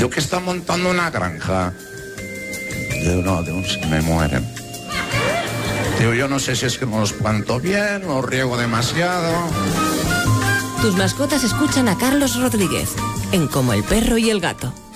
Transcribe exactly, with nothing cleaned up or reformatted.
Digo, ¿que está montando una granja? Digo, no, digo, se me mueren. Digo, yo no sé si es que no los planto bien, los riego demasiado. Tus mascotas escuchan a Carlos Rodríguez en Como el perro y el gato.